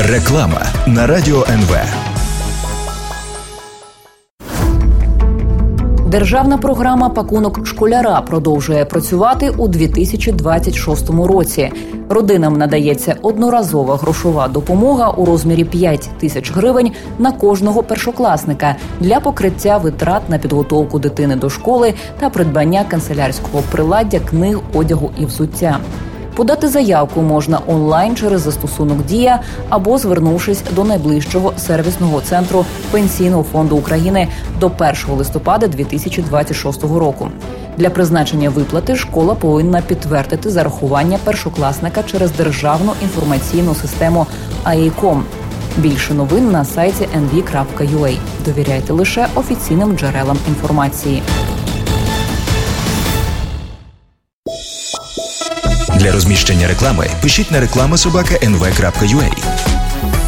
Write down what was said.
Реклама на Радіо НВ. Державна програма «Пакунок школяра» продовжує працювати у 2026 році. Родинам надається одноразова грошова допомога у розмірі 5 тисяч гривень на кожного першокласника для покриття витрат на підготовку дитини до школи та придбання канцелярського приладдя, книг, одягу і взуття. Подати заявку можна онлайн через застосунок «Дія» або звернувшись до найближчого сервісного центру Пенсійного фонду України до 1 листопада 2026 року. Для призначення виплати школа повинна підтвердити зарахування першокласника через державну інформаційну систему АІКОМ. Більше новин на сайті nv.ua. Довіряйте лише офіційним джерелам інформації. Для розміщення реклами пишіть на reklama@nv.ua.